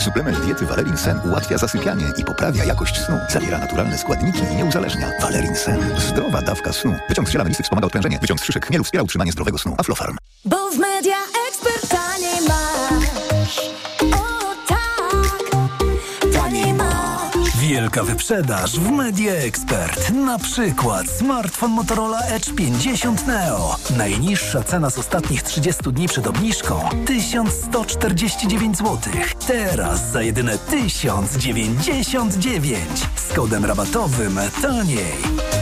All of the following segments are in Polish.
Suplement diety Valerin Sen ułatwia zasypianie i poprawia jakość snu. Zawiera naturalne składniki i nie uzależnia. Valerin Sen. Zdrowa dawka snu. Wyciąg z ziela melisy wspomaga odprężenie. Wyciąg z szyszek chmielu wspiera utrzymanie zdrowego snu. Aflofarm. Bo w Media Expert taniej masz. O tak, taniej masz. Wielka wyprzedaż w Media Expert. Na przykład smartfon Motorola Edge 50 Neo. Najniższa cena z ostatnich 30 dni przed obniżką 1149 zł. Teraz za jedyne 1099. Z kodem rabatowym taniej.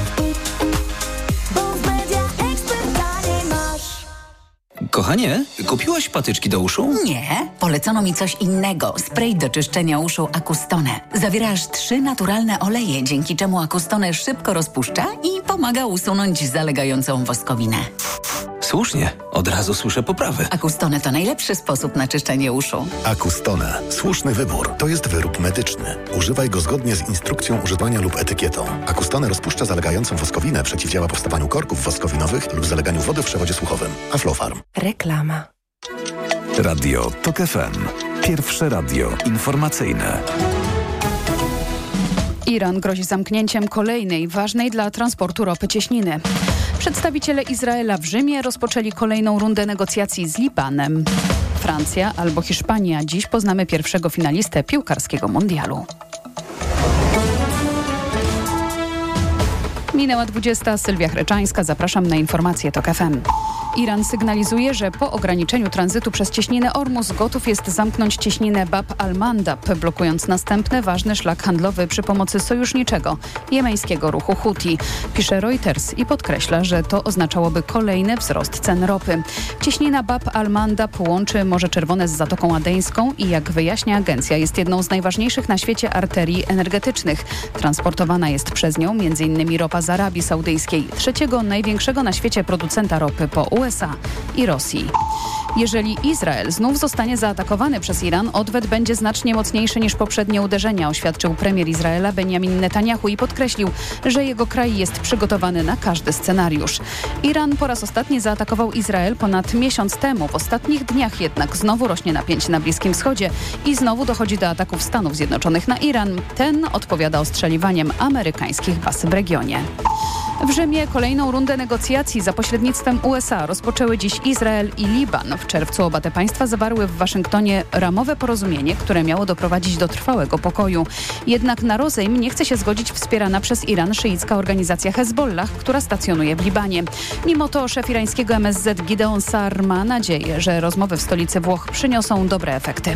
Kochanie, kupiłaś patyczki do uszu? Nie, polecono mi coś innego. Spray do czyszczenia uszu Acustone. Zawiera aż 3 naturalne oleje, dzięki czemu Acustone szybko rozpuszcza i pomaga usunąć zalegającą woskowinę. Słusznie, od razu słyszę poprawy. Acustone to najlepszy sposób na czyszczenie uszu. Acustone. Słuszny wybór. To jest wyrób medyczny. Używaj go zgodnie z instrukcją używania lub etykietą. Acustone rozpuszcza zalegającą woskowinę, przeciwdziała powstawaniu korków woskowinowych lub zaleganiu wody w przewodzie słuchowym. Aflofarm. Reklama. Radio TOK FM. Pierwsze radio informacyjne. Iran grozi zamknięciem kolejnej ważnej dla transportu ropy cieśniny. Przedstawiciele Izraela w Rzymie rozpoczęli kolejną rundę negocjacji z Libanem. Francja albo Hiszpania. Dziś poznamy pierwszego finalistę piłkarskiego mundialu. Minęła 20. Sylwia Chreczańska. Zapraszam na informacje TOK FM. Iran sygnalizuje, że po ograniczeniu tranzytu przez cieśninę Ormus gotów jest zamknąć cieśninę Bab al-Mandab, blokując następny ważny szlak handlowy przy pomocy sojuszniczego jemeńskiego ruchu Huti. Pisze Reuters i podkreśla, że to oznaczałoby kolejny wzrost cen ropy. Cieśnina Bab al-Mandab łączy Morze Czerwone z Zatoką Adeńską i, jak wyjaśnia agencja, jest jedną z najważniejszych na świecie arterii energetycznych. Transportowana jest przez nią m.in. ropa z Arabii Saudyjskiej, trzeciego największego na świecie producenta ropy po USA i Rosji. Jeżeli Izrael znów zostanie zaatakowany przez Iran, odwet będzie znacznie mocniejszy niż poprzednie uderzenia, oświadczył premier Izraela Benjamin Netanyahu i podkreślił, że jego kraj jest przygotowany na każdy scenariusz. Iran po raz ostatni zaatakował Izrael ponad miesiąc temu. W ostatnich dniach jednak znowu rośnie napięcie na Bliskim Wschodzie i znowu dochodzi do ataków Stanów Zjednoczonych na Iran. Ten odpowiada ostrzeliwaniem amerykańskich baz w regionie. W Rzymie kolejną rundę negocjacji za pośrednictwem USA rozpoczęły dziś Izrael i Liban. W czerwcu oba te państwa zawarły w Waszyngtonie ramowe porozumienie, które miało doprowadzić do trwałego pokoju. Jednak na rozejm nie chce się zgodzić wspierana przez Iran szyicka organizacja Hezbollah, która stacjonuje w Libanie. Mimo to szef irańskiego MSZ Gideon Saar ma nadzieję, że rozmowy w stolicy Włoch przyniosą dobre efekty.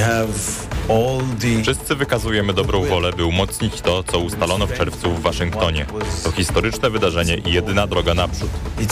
Wszyscy wykazujemy dobrą wolę, by umocnić to, co ustalono w czerwcu w Waszyngtonie. To historyczne wydarzenie i jedyna droga naprzód.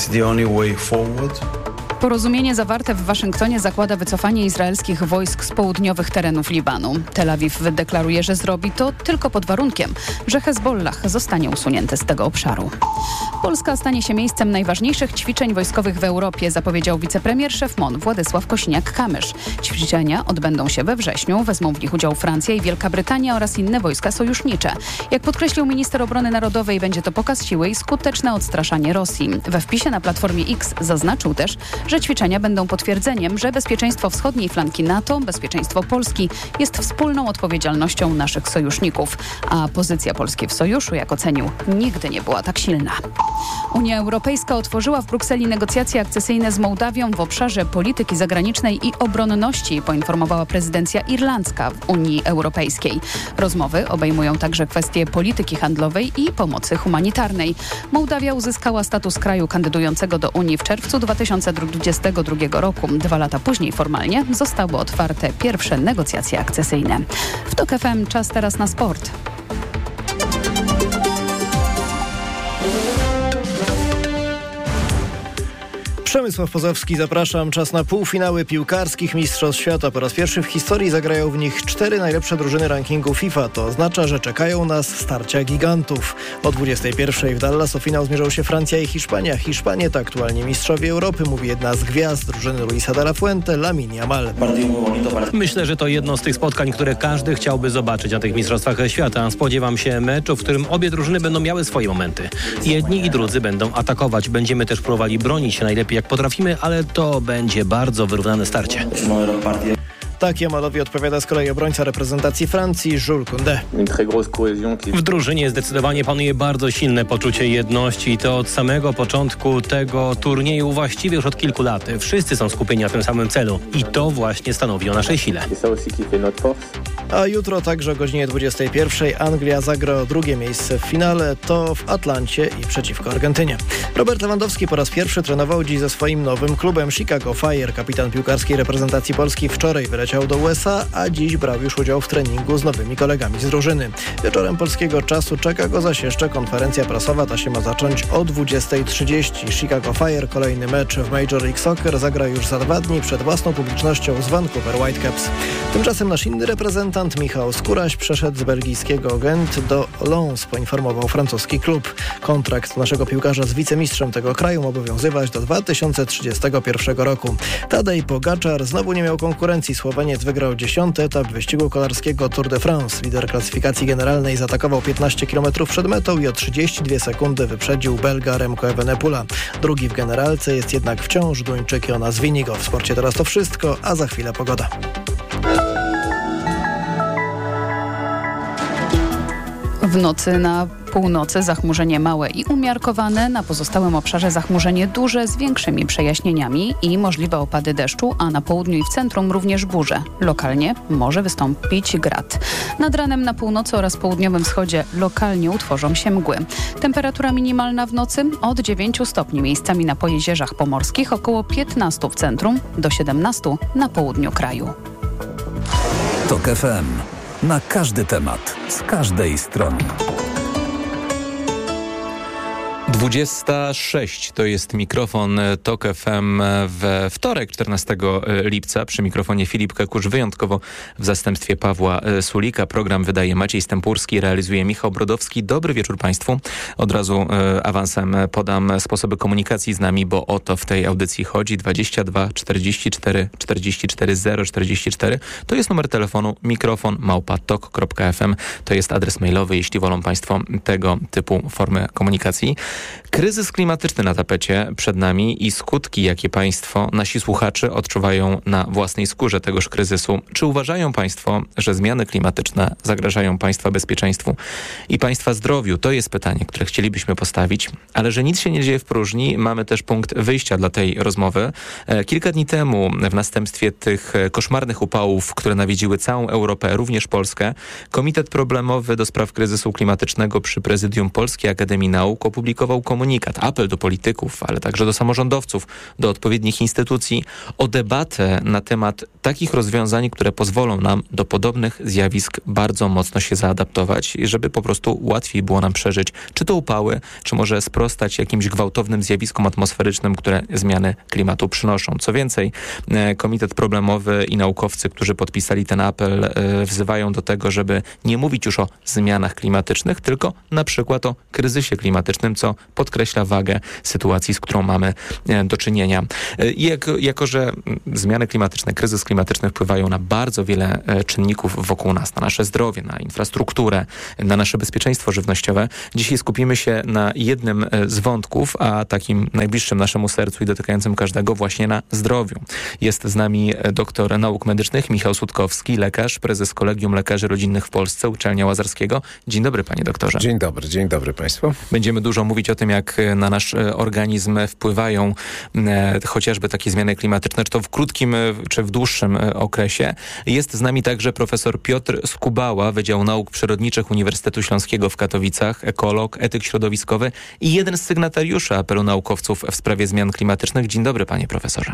Porozumienie zawarte w Waszyngtonie zakłada wycofanie izraelskich wojsk z południowych terenów Libanu. Tel Awiw deklaruje, że zrobi to tylko pod warunkiem, że Hezbollah zostanie usunięty z tego obszaru. Polska stanie się miejscem najważniejszych ćwiczeń wojskowych w Europie, zapowiedział wicepremier szef MON Władysław Kosiniak-Kamysz. Ćwiczenia odbędą się we wrześniu, wezmą w nich udział Francja i Wielka Brytania oraz inne wojska sojusznicze. Jak podkreślił minister obrony narodowej, będzie to pokaz siły i skuteczne odstraszanie Rosji. We wpisie na Platformie X zaznaczył też, że ćwiczenia będą potwierdzeniem, że bezpieczeństwo wschodniej flanki NATO, bezpieczeństwo Polski jest wspólną odpowiedzialnością naszych sojuszników. A pozycja Polski w sojuszu, jak ocenił, nigdy nie była tak silna. Unia Europejska otworzyła w Brukseli negocjacje akcesyjne z Mołdawią w obszarze polityki zagranicznej i obronności, poinformowała prezydencja irlandzka w Unii Europejskiej. Rozmowy obejmują także kwestie polityki handlowej i pomocy humanitarnej. Mołdawia uzyskała status kraju kandydującego do Unii w czerwcu 2022 roku. 2 lata później formalnie zostały otwarte pierwsze negocjacje akcesyjne. W TOK FM czas teraz na sport. Przemysław Pozowski, zapraszam. Czas na półfinały piłkarskich Mistrzostw Świata. Po raz pierwszy w historii zagrają w nich 4 najlepsze drużyny rankingu FIFA. To oznacza, że czekają nas starcia gigantów. O 21:00 w Dallas o finał zmierzą się Francja i Hiszpania. Hiszpanie to aktualnie mistrzowie Europy, mówi jedna z gwiazd drużyny Luisa de la Fuente, Lamine Yamal. Myślę, że to jedno z tych spotkań, które każdy chciałby zobaczyć na tych Mistrzostwach Świata. Spodziewam się meczu, w którym obie drużyny będą miały swoje momenty. Jedni i drudzy będą atakować. Będziemy też próbowali bronić się najlepiej jak potrafimy, ale to będzie bardzo wyrównane starcie. Tak Jamalowi odpowiada z kolei obrońca reprezentacji Francji Jules Koundé. W drużynie zdecydowanie panuje bardzo silne poczucie jedności i to od samego początku tego turnieju, właściwie już od kilku lat. Wszyscy są skupieni na tym samym celu i to właśnie stanowi o naszej sile. A jutro także o godzinie 21 Anglia zagra o drugie miejsce w finale, to w Atlancie i przeciwko Argentynie. Robert Lewandowski po raz pierwszy trenował dziś ze swoim nowym klubem Chicago Fire. Kapitan piłkarskiej reprezentacji Polski wczoraj wyleciał do USA, a dziś brał już udział w treningu z nowymi kolegami z drużyny. Wieczorem polskiego czasu czeka go zaś jeszcze konferencja prasowa. Ta się ma zacząć o 20:30. Chicago Fire kolejny mecz w Major League Soccer zagra już za 2 dni przed własną publicznością z Vancouver Whitecaps. Tymczasem nasz inny reprezentant Michał Skóraś przeszedł z belgijskiego Gent do Lens, poinformował francuski klub. Kontrakt naszego piłkarza z wicemistrzem tego kraju ma obowiązywać do 2031 roku. Tadej Pogaczar znowu nie miał konkurencji. Słoweniec wygrał 10. etap wyścigu kolarskiego Tour de France. Lider klasyfikacji generalnej zaatakował 15 km przed metą i o 32 sekundy wyprzedził Belga Remco Evenepoela. Drugi w generalce jest jednak wciąż Duńczyk Jonas Vingegaard. W sporcie teraz to wszystko, a za chwilę pogoda. W nocy na północy zachmurzenie małe i umiarkowane, na pozostałym obszarze zachmurzenie duże z większymi przejaśnieniami i możliwe opady deszczu, a na południu i w centrum również burze. Lokalnie może wystąpić grad. Nad ranem na północy oraz południowym wschodzie lokalnie utworzą się mgły. Temperatura minimalna w nocy od 9 stopni miejscami na pojezierzach pomorskich, około 15 w centrum, do 17 na południu kraju. TOK FM. Na każdy temat, z każdej strony. 26 to jest mikrofon TOK FM we wtorek, 14 lipca. Przy mikrofonie Filip Kekusz, wyjątkowo w zastępstwie Pawła Sulika. Program wydaje Maciej Stępurski, realizuje Michał Brodowski. Dobry wieczór Państwu. Od razu awansem podam sposoby komunikacji z nami, bo o to w tej audycji chodzi. 22 44 44 044 to jest numer telefonu, mikrofon@tok.fm. To jest adres mailowy, jeśli wolą Państwo tego typu formy komunikacji. Kryzys klimatyczny na tapecie przed nami i skutki, jakie Państwo, nasi słuchacze odczuwają na własnej skórze tegoż kryzysu. Czy uważają Państwo, że zmiany klimatyczne zagrażają Państwa bezpieczeństwu i Państwa zdrowiu? To jest pytanie, które chcielibyśmy postawić, ale że nic się nie dzieje w próżni, mamy też punkt wyjścia dla tej rozmowy. Kilka dni temu, w następstwie tych koszmarnych upałów, które nawiedziły całą Europę, również Polskę, Komitet Problemowy do Spraw Kryzysu Klimatycznego przy Prezydium Polskiej Akademii Nauk opublikował komunikat, apel do polityków, ale także do samorządowców, do odpowiednich instytucji o debatę na temat takich rozwiązań, które pozwolą nam do podobnych zjawisk bardzo mocno się zaadaptować i żeby po prostu łatwiej było nam przeżyć czy to upały, czy może sprostać jakimś gwałtownym zjawiskom atmosferycznym, które zmiany klimatu przynoszą. Co więcej, Komitet Problemowy i naukowcy, którzy podpisali ten apel, wzywają do tego, żeby nie mówić już o zmianach klimatycznych, tylko na przykład o kryzysie klimatycznym, co podkreśla wagę sytuacji, z którą mamy do czynienia. Jako że zmiany klimatyczne, kryzys klimatyczny wpływają na bardzo wiele czynników wokół nas, na nasze zdrowie, na infrastrukturę, na nasze bezpieczeństwo żywnościowe, dzisiaj skupimy się na jednym z wątków, a takim najbliższym naszemu sercu i dotykającym każdego, właśnie na zdrowiu. Jest z nami doktor nauk medycznych Michał Sutkowski, lekarz, prezes Kolegium Lekarzy Rodzinnych w Polsce, Uczelnia Łazarskiego. Dzień dobry, panie doktorze. Dzień dobry państwu. Będziemy dużo mówić o tym, jak na nasz organizm wpływają chociażby takie zmiany klimatyczne, czy to w krótkim, czy w dłuższym okresie. Jest z nami także profesor Piotr Skubała, Wydział Nauk Przyrodniczych Uniwersytetu Śląskiego w Katowicach, ekolog, etyk środowiskowy i jeden z sygnatariuszy apelu naukowców w sprawie zmian klimatycznych. Dzień dobry, panie profesorze.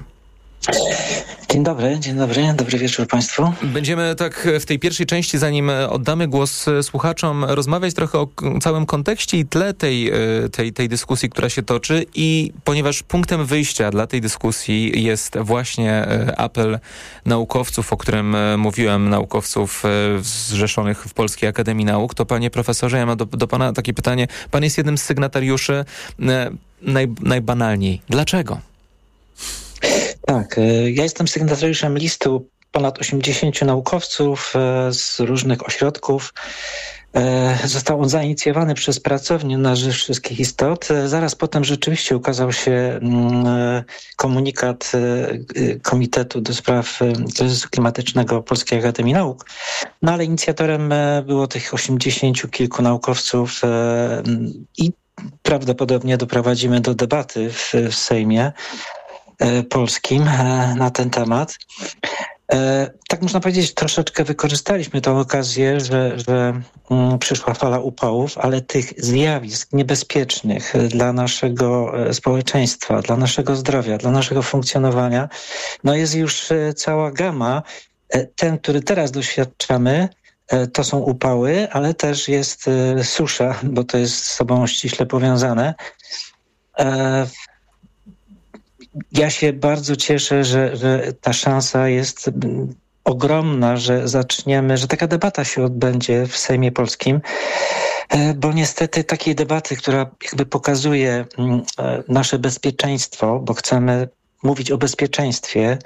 Dzień dobry wieczór Państwu. Będziemy tak w tej pierwszej części, zanim oddamy głos słuchaczom, rozmawiać trochę o całym kontekście i tle tej dyskusji, która się toczy, i ponieważ punktem wyjścia dla tej dyskusji jest właśnie apel naukowców, o którym mówiłem, naukowców zrzeszonych w Polskiej Akademii Nauk, to panie profesorze, ja mam do pana takie pytanie. Pan jest jednym z sygnatariuszy. Najbanalniej. Dlaczego? Tak, ja jestem sygnatariuszem listu ponad 80 naukowców z różnych ośrodków, Został on zainicjowany przez Pracownię na Rzecz Wszystkich Istot. Zaraz potem rzeczywiście ukazał się komunikat Komitetu do Spraw Kryzysu Klimatycznego Polskiej Akademii Nauk. No ale inicjatorem było tych 80 kilku naukowców i prawdopodobnie doprowadzimy do debaty w Sejmie polskim na ten temat. Tak można powiedzieć, troszeczkę wykorzystaliśmy tę okazję, że przyszła fala upałów, ale tych zjawisk niebezpiecznych dla naszego społeczeństwa, dla naszego zdrowia, dla naszego funkcjonowania, no jest już cała gama. Ten, który teraz doświadczamy, to są upały, ale też jest susza, bo to jest z sobą ściśle powiązane. Ja się bardzo cieszę, że ta szansa jest ogromna, że taka debata się odbędzie w Sejmie Polskim, bo niestety takiej debaty, która jakby pokazuje nasze bezpieczeństwo, bo chcemy mówić o bezpieczeństwie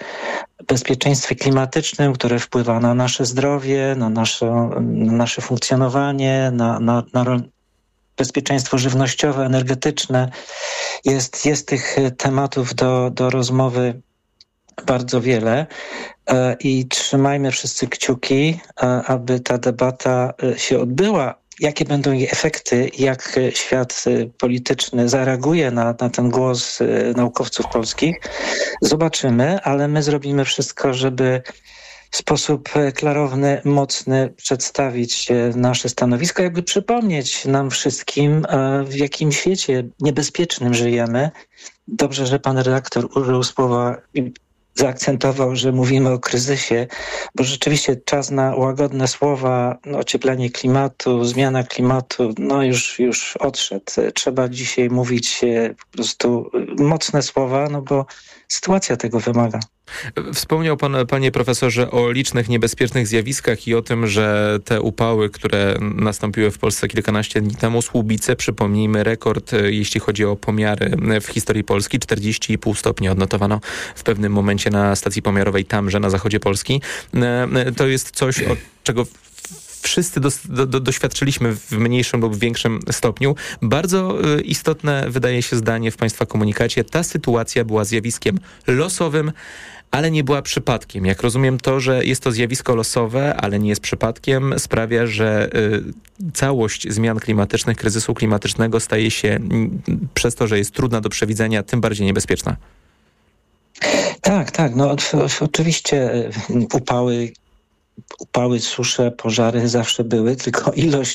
klimatycznym, które wpływa na nasze zdrowie, na nasze funkcjonowanie, na bezpieczeństwo żywnościowe, energetyczne. Jest tych tematów do rozmowy bardzo wiele i trzymajmy wszyscy kciuki, aby ta debata się odbyła. Jakie będą jej efekty, jak świat polityczny zareaguje na ten głos naukowców polskich, zobaczymy, ale my zrobimy wszystko, żeby w sposób klarowny, mocny przedstawić nasze stanowisko, jakby przypomnieć nam wszystkim, w jakim świecie niebezpiecznym żyjemy. Dobrze, że pan redaktor użył słowa i zaakcentował, że mówimy o kryzysie, bo rzeczywiście czas na łagodne słowa, ocieplenie klimatu, zmiana klimatu, już odszedł. Trzeba dzisiaj mówić po prostu mocne słowa, bo sytuacja tego wymaga. Wspomniał pan, panie profesorze, o licznych niebezpiecznych zjawiskach i o tym, że te upały, które nastąpiły w Polsce kilkanaście dni temu, Słubice, przypomnijmy, rekord, jeśli chodzi o pomiary w historii Polski, 40,5 stopnia odnotowano w pewnym momencie na stacji pomiarowej Tamże na zachodzie Polski. To jest coś, od czego wszyscy doświadczyliśmy w mniejszym lub większym stopniu. Bardzo istotne wydaje się zdanie w państwa komunikacie. Ta sytuacja była zjawiskiem losowym, ale nie była przypadkiem. Jak rozumiem, to, że jest to zjawisko losowe, ale nie jest przypadkiem, sprawia, że całość zmian klimatycznych, kryzysu klimatycznego staje się przez to, że jest trudna do przewidzenia, tym bardziej niebezpieczna. Tak. Oczywiście upały, susze, pożary zawsze były, tylko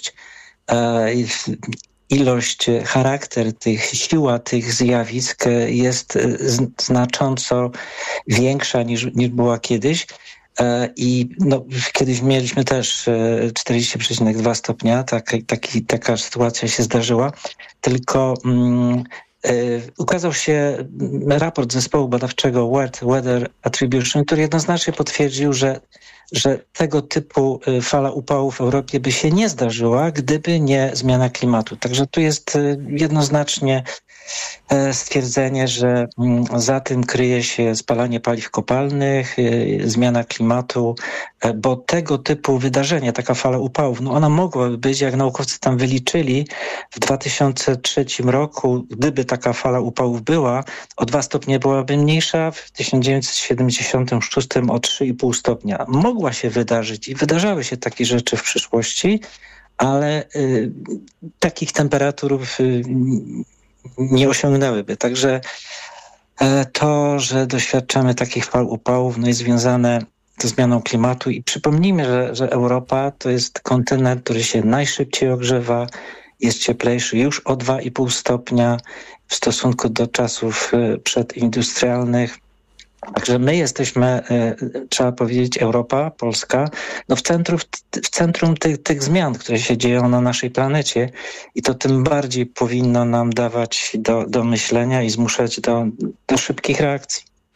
charakter siła tych zjawisk jest znacząco większa niż była kiedyś. I kiedyś mieliśmy też 40,2 stopnia, taka sytuacja się zdarzyła, tylko ukazał się raport zespołu badawczego World Weather Attribution, który jednoznacznie potwierdził, że tego typu fala upałów w Europie by się nie zdarzyła, gdyby nie zmiana klimatu. Także tu jest jednoznacznie stwierdzenie, że za tym kryje się spalanie paliw kopalnych, zmiana klimatu, bo tego typu wydarzenia, taka fala upałów, ona mogłaby być, jak naukowcy tam wyliczyli, w 2003 roku, gdyby taka fala upałów była, o 2 stopnie byłaby mniejsza, w 1976 o 3,5 stopnia. Mogła się wydarzyć i wydarzały się takie rzeczy w przyszłości, ale takich temperatur nie osiągnęłyby. Także to, że doświadczamy takich fal upałów, jest związane ze zmianą klimatu i przypomnijmy, że Europa to jest kontynent, który się najszybciej ogrzewa, jest cieplejszy już o 2,5 stopnia w stosunku do czasów przedindustrialnych. Także my jesteśmy, trzeba powiedzieć, Europa, Polska, w centrum tych zmian, które się dzieją na naszej planecie i to tym bardziej powinno nam dawać do myślenia i zmuszać do szybkich reakcji.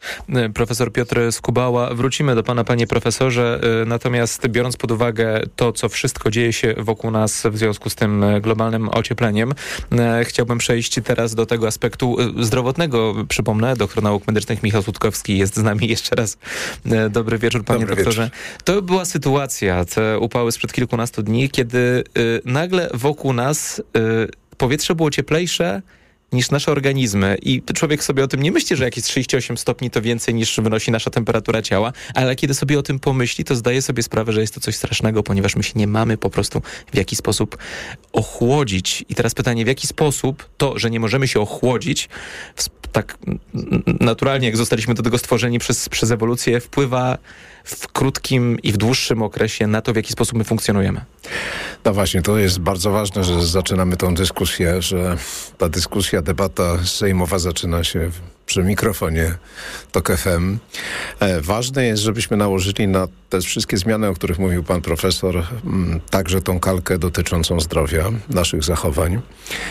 Profesor Piotr Skubała. Wrócimy do pana, panie profesorze. Natomiast biorąc pod uwagę to, co wszystko dzieje się wokół nas w związku z tym globalnym ociepleniem, chciałbym przejść teraz do tego aspektu zdrowotnego. Przypomnę, doktor nauk medycznych Michał Sutkowski jest z nami jeszcze raz. Dobry wieczór, panie doktorze. To była sytuacja, te upały sprzed kilkunastu dni, kiedy nagle wokół nas powietrze było cieplejsze niż nasze organizmy i człowiek sobie o tym nie myśli, że jakieś 38 stopni to więcej niż wynosi nasza temperatura ciała, ale kiedy sobie o tym pomyśli, to zdaje sobie sprawę, że jest to coś strasznego, ponieważ my się nie mamy po prostu w jakiś sposób ochłodzić. I teraz pytanie, w jaki sposób to, że nie możemy się ochłodzić, tak naturalnie jak zostaliśmy do tego stworzeni przez ewolucję, wpływa w krótkim i w dłuższym okresie na to, w jaki sposób my funkcjonujemy. No właśnie, to jest bardzo ważne, że zaczynamy tą dyskusję, że ta dyskusja, debata sejmowa zaczyna się przy mikrofonie TOK FM. Ważne jest, żebyśmy nałożyli na te wszystkie zmiany, o których mówił pan profesor, także tą kalkę dotyczącą zdrowia, naszych zachowań.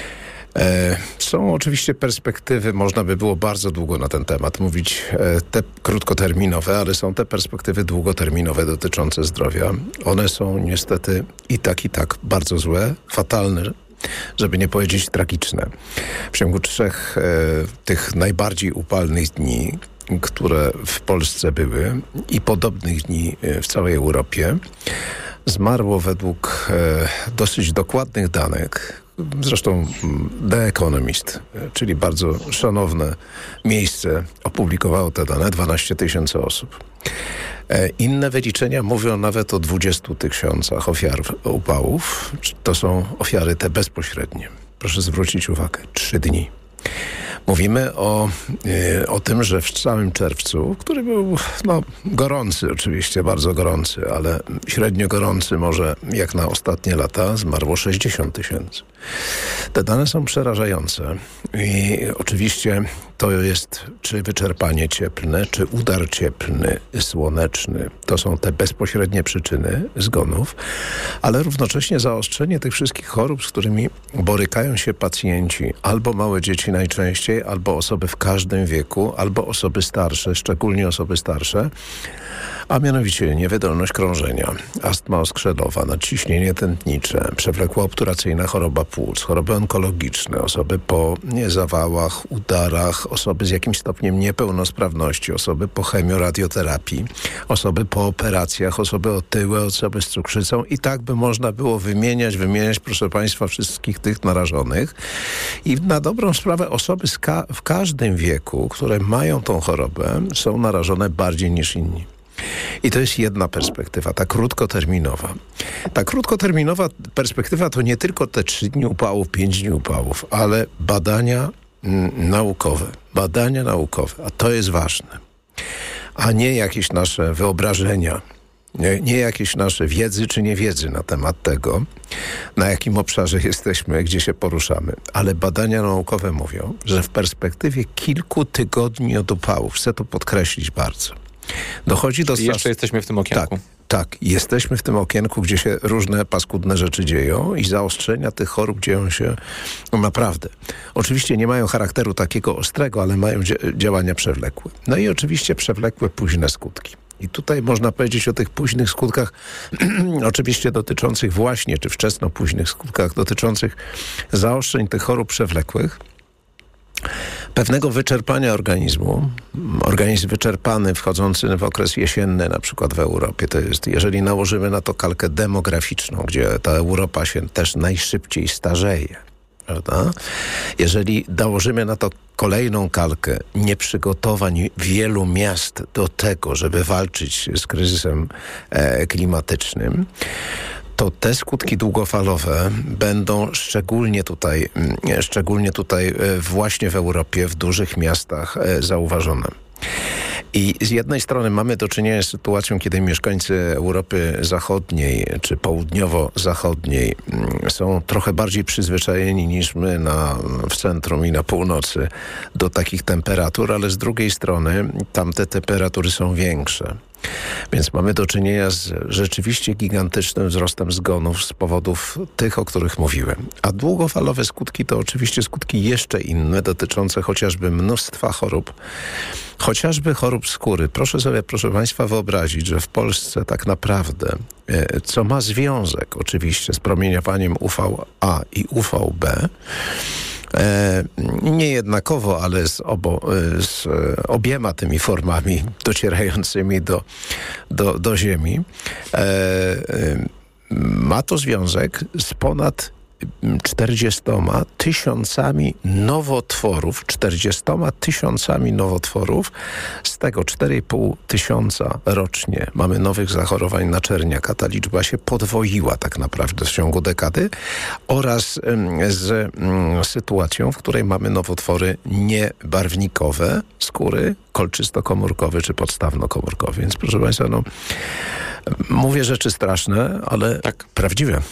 Są oczywiście perspektywy, można by było bardzo długo na ten temat mówić, te krótkoterminowe, ale są te perspektywy długoterminowe dotyczące zdrowia. One są niestety i tak bardzo złe, fatalne, żeby nie powiedzieć tragiczne. W ciągu 3 tych najbardziej upalnych dni, które w Polsce były i podobnych dni w całej Europie, zmarło według dosyć dokładnych danych, zresztą The Economist, czyli bardzo szanowne miejsce, opublikowało te dane, 12 000 osób. Inne wyliczenia mówią nawet o 20 000 ofiar upałów. To są ofiary te bezpośrednie. Proszę zwrócić uwagę, 3 dni. Mówimy o tym, że w całym czerwcu, który był gorący oczywiście, bardzo gorący, ale średnio gorący może jak na ostatnie lata, zmarło 60 000. Te dane są przerażające i oczywiście to jest czy wyczerpanie cieplne, czy udar cieplny, słoneczny. To są te bezpośrednie przyczyny zgonów, ale równocześnie zaostrzenie tych wszystkich chorób, z którymi borykają się pacjenci, albo małe dzieci najczęściej, albo osoby w każdym wieku, albo osoby starsze, szczególnie osoby starsze, a mianowicie niewydolność krążenia, astma oskrzelowa, nadciśnienie tętnicze, przewlekła obturacyjna choroba płuc, choroby onkologiczne, osoby po zawałach, udarach, osoby z jakimś stopniem niepełnosprawności, osoby po chemioradioterapii, osoby po operacjach, osoby otyłe, osoby z cukrzycą i tak by można było wymieniać, proszę państwa, wszystkich tych narażonych. I na dobrą sprawę osoby w każdym wieku, które mają tą chorobę, są narażone bardziej niż inni. I to jest jedna perspektywa, ta krótkoterminowa. Ta krótkoterminowa perspektywa to nie tylko te 3 dni upałów, 5 dni upałów, ale badania naukowe. Badania naukowe, a to jest ważne. A nie jakieś nasze wyobrażenia, nie jakieś nasze wiedzy czy niewiedzy na temat tego, na jakim obszarze jesteśmy, gdzie się poruszamy. Ale badania naukowe mówią, że w perspektywie kilku tygodni od upałów, chcę to podkreślić bardzo, dochodzi do... Jeszcze jesteśmy w tym okienku. Tak, jesteśmy w tym okienku, gdzie się różne paskudne rzeczy dzieją i zaostrzenia tych chorób dzieją się naprawdę. Oczywiście nie mają charakteru takiego ostrego, ale mają działania przewlekłe. No i oczywiście przewlekłe, późne skutki. I tutaj można powiedzieć o tych późnych skutkach, oczywiście dotyczących właśnie, czy wczesno-późnych skutkach dotyczących zaostrzeń tych chorób przewlekłych, pewnego wyczerpania organizmu. Organizm wyczerpany, wchodzący w okres jesienny, na przykład w Europie, to jest, jeżeli nałożymy na to kalkę demograficzną, gdzie ta Europa się też najszybciej starzeje, prawda? Jeżeli nałożymy na to kolejną kalkę nieprzygotowań wielu miast do tego, żeby walczyć z kryzysem klimatycznym, to te skutki długofalowe będą szczególnie tutaj właśnie w Europie, w dużych miastach zauważone. I z jednej strony mamy do czynienia z sytuacją, kiedy mieszkańcy Europy Zachodniej czy południowo-zachodniej są trochę bardziej przyzwyczajeni niż my w centrum i na północy do takich temperatur, ale z drugiej strony tamte temperatury są większe. Więc mamy do czynienia z rzeczywiście gigantycznym wzrostem zgonów z powodów tych, o których mówiłem. A długofalowe skutki to oczywiście skutki jeszcze inne, dotyczące chociażby mnóstwa chorób, chociażby chorób skóry. Proszę sobie, proszę Państwa, wyobrazić, że w Polsce tak naprawdę, co ma związek oczywiście z promieniowaniem UVA i UVB, nie jednakowo, ale z obiema tymi formami docierającymi do Ziemi, ma to związek z ponad 40 tysiącami nowotworów, z tego 4,5 tysiąca rocznie mamy nowych zachorowań na czerniaka. Ta liczba się podwoiła tak naprawdę w ciągu dekady, oraz z sytuacją, w której mamy nowotwory niebarwnikowe skóry, kolczystokomórkowy czy podstawnokomórkowy. Więc proszę Państwa, mówię rzeczy straszne, ale tak, prawdziwe.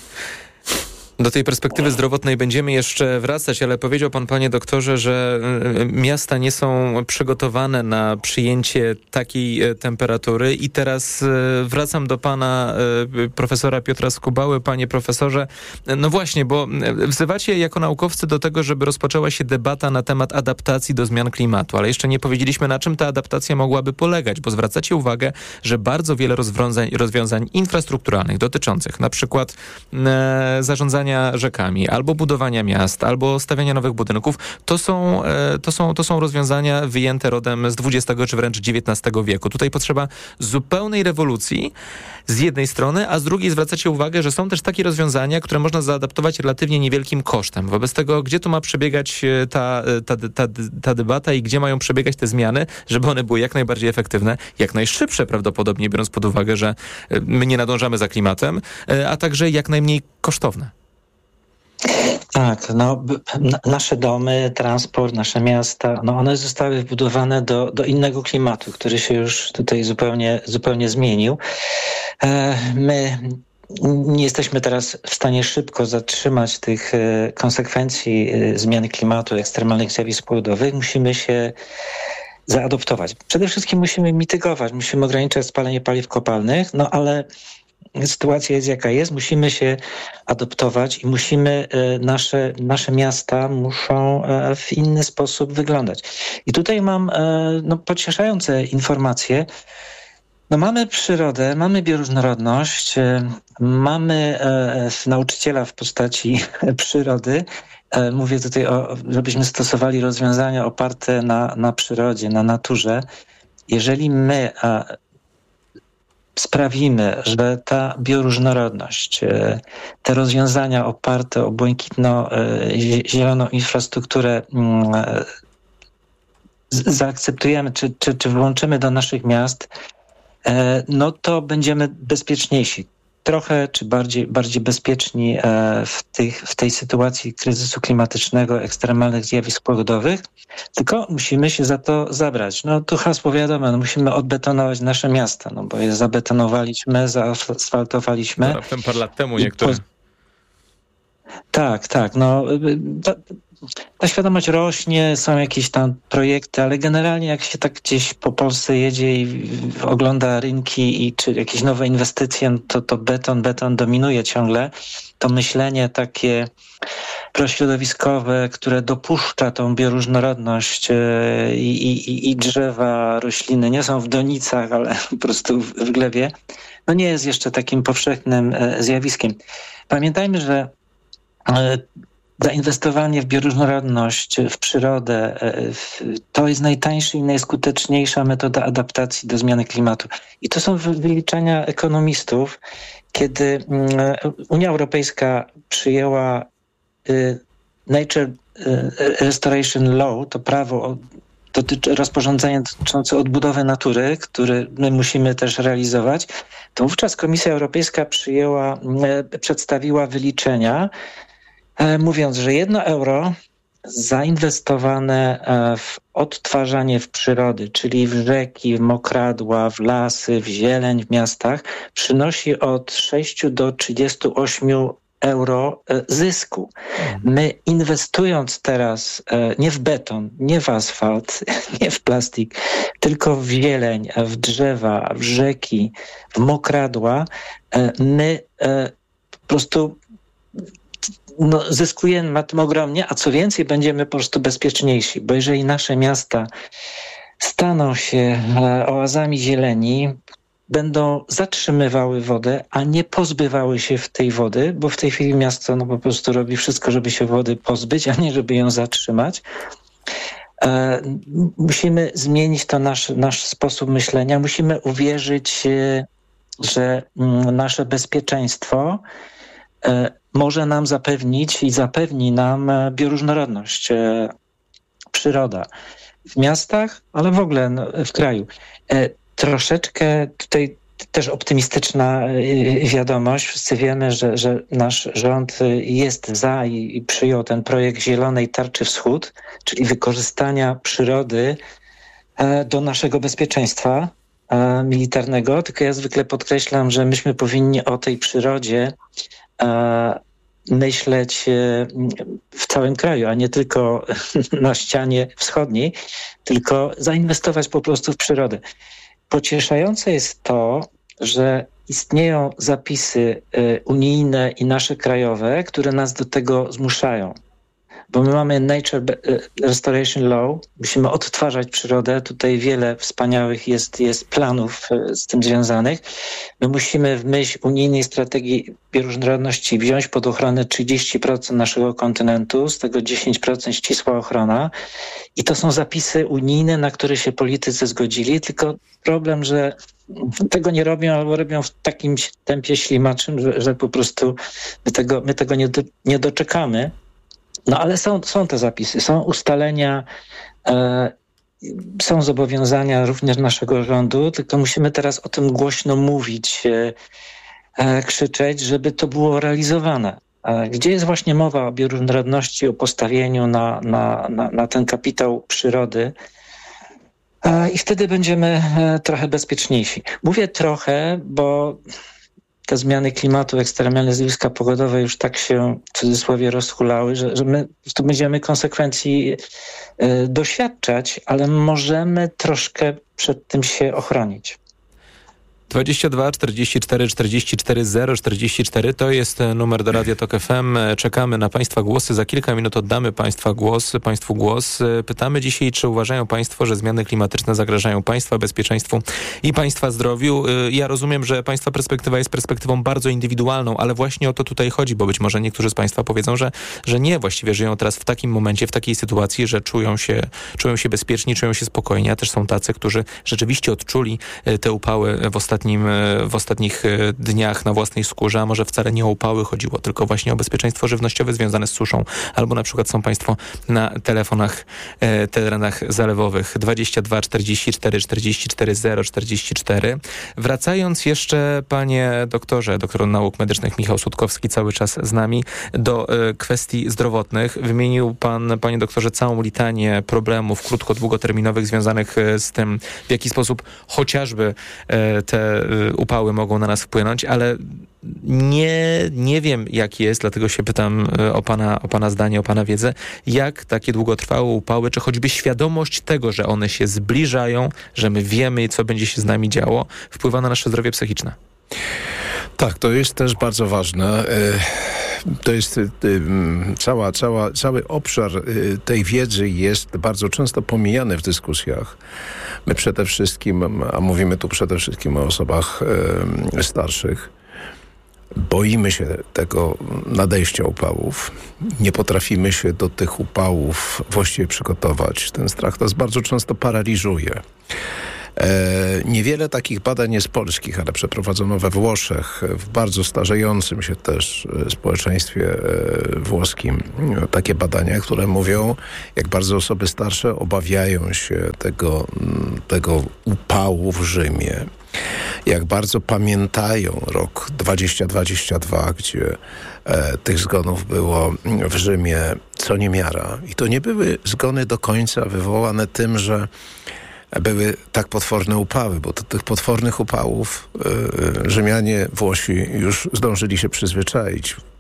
Do tej perspektywy zdrowotnej będziemy jeszcze wracać, ale powiedział pan, panie doktorze, że miasta nie są przygotowane na przyjęcie takiej temperatury i teraz wracam do pana profesora Piotra Skubały. Panie profesorze, no właśnie, bo wzywacie jako naukowcy do tego, żeby rozpoczęła się debata na temat adaptacji do zmian klimatu, ale jeszcze nie powiedzieliśmy, na czym ta adaptacja mogłaby polegać, bo zwracacie uwagę, że bardzo wiele rozwiązań infrastrukturalnych dotyczących na przykład zarządzania rzekami, albo budowania miast, albo stawiania nowych budynków, to są rozwiązania wyjęte rodem z XX czy wręcz XIX wieku. Tutaj potrzeba zupełnej rewolucji z jednej strony, a z drugiej zwracacie uwagę, że są też takie rozwiązania, które można zaadaptować relatywnie niewielkim kosztem. Wobec tego, gdzie tu ma przebiegać ta debata i gdzie mają przebiegać te zmiany, żeby one były jak najbardziej efektywne, jak najszybsze prawdopodobnie, biorąc pod uwagę, że my nie nadążamy za klimatem, a także jak najmniej kosztowne. Tak, nasze domy, transport, nasze miasta, one zostały wbudowane do innego klimatu, który się już tutaj zupełnie zmienił. My nie jesteśmy teraz w stanie szybko zatrzymać tych konsekwencji zmiany klimatu, ekstremalnych zjawisk pogodowych. Musimy się zaadoptować. Przede wszystkim musimy mitygować, musimy ograniczać spalanie paliw kopalnych, ale sytuacja jest jaka jest, musimy się adoptować i nasze miasta muszą w inny sposób wyglądać. I tutaj mam pocieszające informacje. Mamy przyrodę, mamy bioróżnorodność, mamy nauczyciela w postaci przyrody. Mówię tutaj żebyśmy stosowali rozwiązania oparte na przyrodzie, na naturze. Jeżeli my sprawimy, że ta bioróżnorodność, te rozwiązania oparte o błękitno-zieloną infrastrukturę zaakceptujemy, czy włączymy do naszych miast, to będziemy bezpieczniejsi. Trochę czy bardziej bezpieczni w tej sytuacji kryzysu klimatycznego, ekstremalnych zjawisk pogodowych, tylko musimy się za to zabrać. Tu hasło wiadomo, musimy odbetonować nasze miasta, bo je zabetonowaliśmy, zaasfaltowaliśmy. Raptem parę lat temu niektóre. Tak. Ta świadomość rośnie, są jakieś tam projekty, ale generalnie jak się tak gdzieś po Polsce jedzie i ogląda rynki czy jakieś nowe inwestycje, to beton dominuje ciągle. To myślenie takie prośrodowiskowe, które dopuszcza tą bioróżnorodność i drzewa, rośliny nie są w donicach, ale po prostu w glebie, nie jest jeszcze takim powszechnym zjawiskiem. Pamiętajmy, że zainwestowanie w bioróżnorodność, w przyrodę, to jest najtańsza i najskuteczniejsza metoda adaptacji do zmiany klimatu. I to są wyliczenia ekonomistów, kiedy Unia Europejska przyjęła Nature Restoration Law, to prawo dotyczy rozporządzenia dotyczące odbudowy natury, które my musimy też realizować, to wówczas Komisja Europejska przedstawiła wyliczenia, mówiąc, że 1 euro zainwestowane w odtwarzanie w przyrody, czyli w rzeki, w mokradła, w lasy, w zieleń w miastach, przynosi od 6 do 38 euro zysku. My inwestując teraz nie w beton, nie w asfalt, nie w plastik, tylko w zieleń, w drzewa, w rzeki, w mokradła, my po prostu zyskujemy na tym ogromnie, a co więcej, będziemy po prostu bezpieczniejsi, bo jeżeli nasze miasta staną się oazami zieleni, będą zatrzymywały wodę, a nie pozbywały się tej wody, bo w tej chwili miasto po prostu robi wszystko, żeby się wody pozbyć, a nie żeby ją zatrzymać. Musimy zmienić to nasz sposób myślenia. Musimy uwierzyć, że nasze bezpieczeństwo może nam zapewnić i zapewni nam bioróżnorodność, przyroda. W miastach, ale w ogóle w kraju. Troszeczkę tutaj też optymistyczna wiadomość. Wszyscy wiemy, że nasz rząd jest za i przyjął ten projekt Zielonej Tarczy Wschód, czyli wykorzystania przyrody do naszego bezpieczeństwa militarnego. Tylko ja zwykle podkreślam, że myśmy powinni o tej przyrodzie myśleć w całym kraju, a nie tylko na ścianie wschodniej, tylko zainwestować po prostu w przyrodę. Pocieszające jest to, że istnieją zapisy unijne i nasze krajowe, które nas do tego zmuszają. Bo my mamy Nature Restoration Law, musimy odtwarzać przyrodę. Tutaj wiele wspaniałych jest planów z tym związanych. My musimy w myśl unijnej strategii bioróżnorodności wziąć pod ochronę 30% naszego kontynentu, z tego 10% ścisła ochrona. I to są zapisy unijne, na które się politycy zgodzili, tylko problem, że tego nie robią albo robią w takim tempie ślimaczym, że po prostu my tego nie doczekamy. No ale są te zapisy, są ustalenia, są zobowiązania również naszego rządu, tylko musimy teraz o tym głośno mówić, krzyczeć, żeby to było realizowane. Gdzie jest właśnie mowa o bioróżnorodności, o postawieniu na ten kapitał przyrody i wtedy będziemy trochę bezpieczniejsi. Mówię trochę, bo te zmiany klimatu, ekstremalne zjawiska pogodowe już tak się w cudzysłowie rozhulały, że my po prostu będziemy konsekwencji doświadczać, ale możemy troszkę przed tym się ochronić. 22 44 44 044 to jest numer do Radia Tok FM. Czekamy na Państwa głosy. Za kilka minut oddamy Państwu głos. Pytamy dzisiaj, czy uważają Państwo, że zmiany klimatyczne zagrażają Państwa bezpieczeństwu i Państwa zdrowiu. Ja rozumiem, że Państwa perspektywa jest perspektywą bardzo indywidualną, ale właśnie o to tutaj chodzi, bo być może niektórzy z Państwa powiedzą, że nie, właściwie żyją teraz w takim momencie, w takiej sytuacji, że czują się bezpieczni, czują się spokojni, a też są tacy, którzy rzeczywiście odczuli te upały w ostatnich dniach na własnej skórze, a może wcale nie o upały chodziło, tylko właśnie o bezpieczeństwo żywnościowe związane z suszą. Albo na przykład są Państwo na terenach zalewowych 22 44 44 044. Wracając jeszcze, panie doktorze, doktor nauk medycznych Michał Sutkowski cały czas z nami, do kwestii zdrowotnych. Wymienił pan, panie doktorze, całą litanię problemów krótko-długoterminowych związanych z tym, w jaki sposób chociażby te upały mogą na nas wpłynąć, ale nie wiem, jak jest, dlatego się pytam o pana zdanie, o pana wiedzę, jak takie długotrwałe upały, czy choćby świadomość tego, że one się zbliżają, że my wiemy, co będzie się z nami działo, wpływa na nasze zdrowie psychiczne. Tak, to jest też bardzo ważne. To jest cały obszar tej wiedzy jest bardzo często pomijany w dyskusjach. My przede wszystkim, a mówimy tu przede wszystkim o osobach starszych, boimy się tego nadejścia upałów. Nie potrafimy się do tych upałów właściwie przygotować. Ten strach nas bardzo często paraliżuje. Niewiele takich badań jest polskich, ale przeprowadzono we Włoszech, w bardzo starzejącym się też społeczeństwie włoskim, takie badania, które mówią, jak bardzo osoby starsze obawiają się tego upału w Rzymie. Jak bardzo pamiętają rok 2022, gdzie tych zgonów było w Rzymie co niemiara. I to nie były zgony do końca wywołane tym, że były tak potworne upały, bo do tych potwornych upałów Rzymianie, Włosi już zdążyli się przyzwyczaić.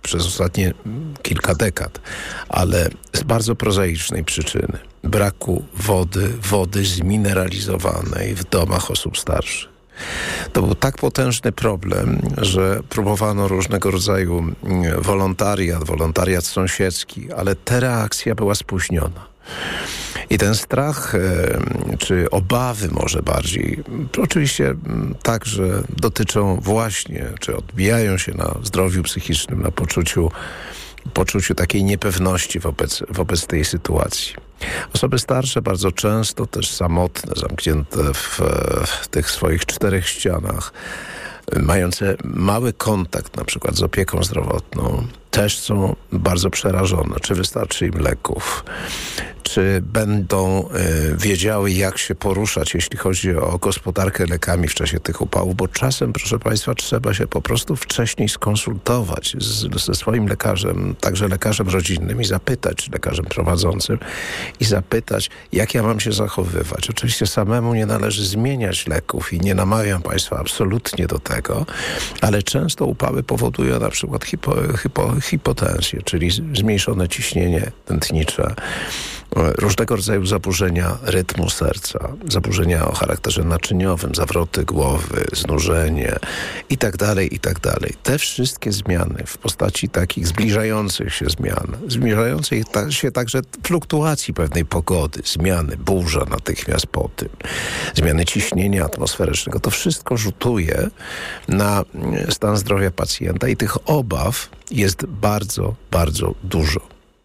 przez ostatnie kilka dekad, ale z bardzo prozaicznej przyczyny. Braku wody zmineralizowanej w domach osób starszych. To był tak potężny problem, że próbowano różnego rodzaju wolontariat sąsiedzki, ale ta reakcja była spóźniona. I ten strach, czy obawy może bardziej, oczywiście także dotyczą właśnie, czy odbijają się na zdrowiu psychicznym, na poczuciu takiej niepewności wobec tej sytuacji. Osoby starsze bardzo często też samotne, zamknięte w tych swoich 4 ścianach, mające mały kontakt na przykład z opieką zdrowotną, też są bardzo przerażone, czy wystarczy im leków, czy będą wiedziały, jak się poruszać, jeśli chodzi o gospodarkę lekami w czasie tych upałów, bo czasem, proszę Państwa, trzeba się po prostu wcześniej skonsultować ze swoim lekarzem, także lekarzem rodzinnym i zapytać, czy lekarzem prowadzącym, i zapytać, jak ja mam się zachowywać. Oczywiście samemu nie należy zmieniać leków i nie namawiam Państwa absolutnie do tego, ale często upały powodują na przykład hipotensję, czyli zmniejszone ciśnienie tętnicze, różnego rodzaju zaburzenia rytmu serca, zaburzenia o charakterze naczyniowym, zawroty głowy, znużenie itd. Te wszystkie zmiany w postaci takich zbliżających się zmian, zbliżających się także fluktuacji pewnej pogody, zmiany, burza natychmiast po tym, zmiany ciśnienia atmosferycznego, to wszystko rzutuje na stan zdrowia pacjenta i tych obaw jest bardzo, bardzo dużo.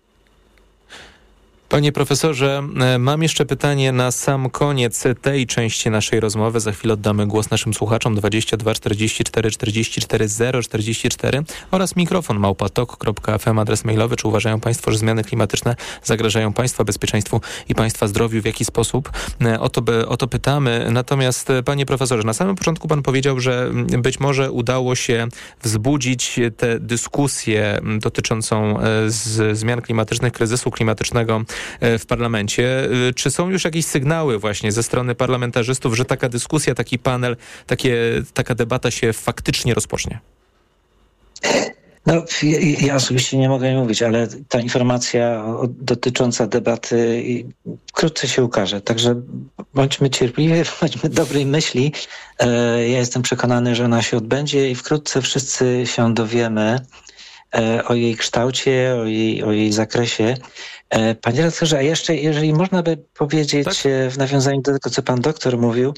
Panie profesorze, mam jeszcze pytanie na sam koniec tej części naszej rozmowy. Za chwilę oddamy głos naszym słuchaczom 22 44 44 044 oraz mikrofon @tok.fm, adres mailowy. Czy uważają Państwo, że zmiany klimatyczne zagrażają Państwa bezpieczeństwu i Państwa zdrowiu? W jaki sposób? O to pytamy. Natomiast panie profesorze, na samym początku pan powiedział, że być może udało się wzbudzić tę dyskusję dotyczącą zmian klimatycznych, kryzysu klimatycznego w parlamencie. Czy są już jakieś sygnały właśnie ze strony parlamentarzystów, że taka dyskusja, taki panel, taka debata się faktycznie rozpocznie? No, ja osobiście nie mogę mówić, ale ta informacja dotycząca debaty wkrótce się ukaże. Także bądźmy cierpliwi, bądźmy dobrej myśli. Ja jestem przekonany, że ona się odbędzie i wkrótce wszyscy się dowiemy o jej kształcie, o jej zakresie. Panie redaktorze, a jeszcze, jeżeli można by powiedzieć, tak, w nawiązaniu do tego, co pan doktor mówił,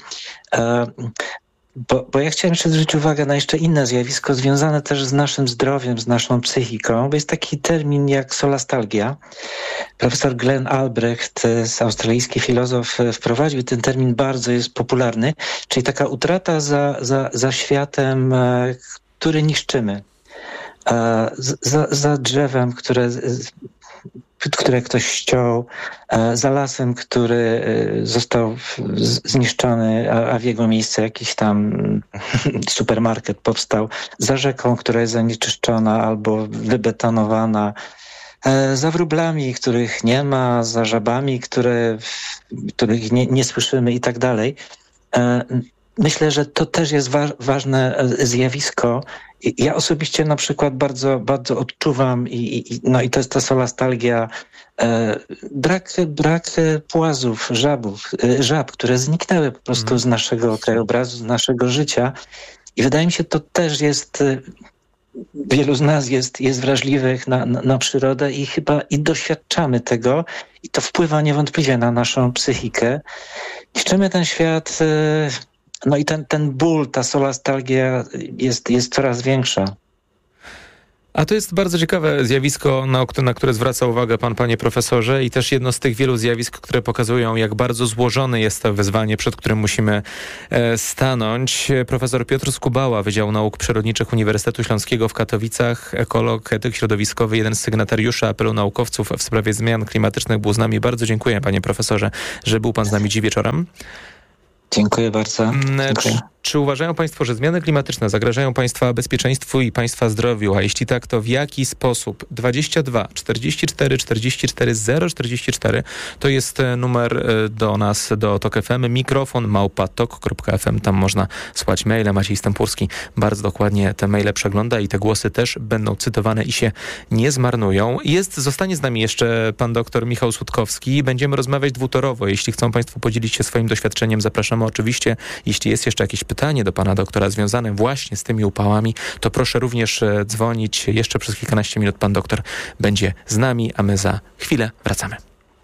bo ja chciałem jeszcze zwrócić uwagę na jeszcze inne zjawisko związane też z naszym zdrowiem, z naszą psychiką, bo jest taki termin jak solastalgia. Profesor Glenn Albrecht, australijski filozof, wprowadził ten termin, bardzo jest popularny, czyli taka utrata za światem, który niszczymy. Za drzewem, które ktoś ściął, za lasem, który został zniszczony, a w jego miejsce jakiś tam supermarket powstał, za rzeką, która jest zanieczyszczona albo wybetonowana, za wróblami, których nie ma, za żabami, których nie słyszymy i tak dalej. Myślę, że to też jest ważne zjawisko. Ja osobiście na przykład bardzo, bardzo odczuwam i to jest ta solastalgia, brak płazów, żab, które zniknęły po prostu z naszego krajobrazu, z naszego życia. I wydaje mi się, to też jest, wielu z nas jest wrażliwych na przyrodę i chyba doświadczamy tego i to wpływa niewątpliwie na naszą psychikę. Niszczymy ten świat. No i ten ból, ta solastalgia jest coraz większa. A to jest bardzo ciekawe zjawisko, na które zwraca uwagę pan, panie profesorze, i też jedno z tych wielu zjawisk, które pokazują, jak bardzo złożone jest to wyzwanie, przed którym musimy stanąć. Profesor Piotr Skubała, Wydział Nauk Przyrodniczych Uniwersytetu Śląskiego w Katowicach, ekolog, etyk środowiskowy, jeden z sygnatariuszy apelu naukowców w sprawie zmian klimatycznych, był z nami. Bardzo dziękuję, panie profesorze, że był pan z nami dziś wieczorem. Dziękuję bardzo. Dziękuję. Czy uważają państwo, że zmiany klimatyczne zagrażają państwa bezpieczeństwu i państwa zdrowiu? A jeśli tak, to w jaki sposób? 22 44 44 044 to jest numer do nas, do TOK FM. Mikrofon @tok.fm. Tam można słać maile. Maciej Stępurski bardzo dokładnie te maile przegląda i te głosy też będą cytowane i się nie zmarnują. Zostanie z nami jeszcze pan doktor Michał Sutkowski. Będziemy rozmawiać dwutorowo. Jeśli chcą państwo podzielić się swoim doświadczeniem, zapraszamy oczywiście. Jeśli jest jeszcze jakieś pytanie do pana doktora związane właśnie z tymi upałami, to proszę również dzwonić. Jeszcze przez kilkanaście minut pan doktor będzie z nami, a my za chwilę wracamy.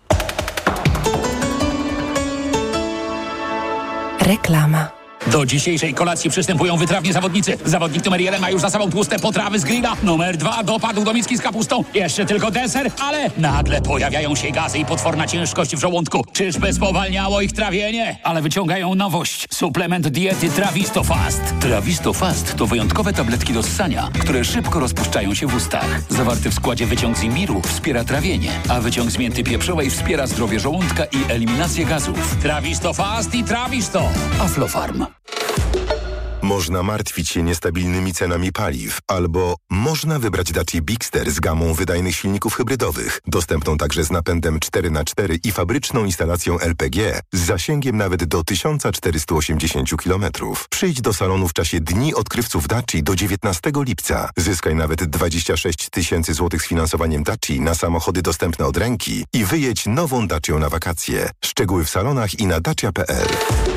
Reklama. Do dzisiejszej kolacji przystępują wytrawni zawodnicy. Zawodnik numer 1 ma już za sobą tłuste potrawy z grilla. Numer 2 dopadł do miski z kapustą. Jeszcze tylko deser, ale nagle pojawiają się gazy i potworna ciężkość w żołądku. Czyżby spowalniało ich trawienie? Ale wyciągają nowość. Suplement diety Trawisto Fast. Trawisto Fast to wyjątkowe tabletki do ssania, które szybko rozpuszczają się w ustach. Zawarty w składzie wyciąg z imbiru wspiera trawienie, a wyciąg z mięty pieprzowej wspiera zdrowie żołądka i eliminację gazów. Trawisto Fast i Trawisto. Aflofarm. Można martwić się niestabilnymi cenami paliw, albo można wybrać Dacia Bigster z gamą wydajnych silników hybrydowych, dostępną także z napędem 4x4 i fabryczną instalacją LPG z zasięgiem nawet do 1480 km. Przyjdź do salonu w czasie Dni Odkrywców Dacia do 19 lipca. Zyskaj nawet 26 000 złotych z finansowaniem Dacia na samochody dostępne od ręki i wyjedź nową Dacią na wakacje. Szczegóły w salonach i na dacia.pl.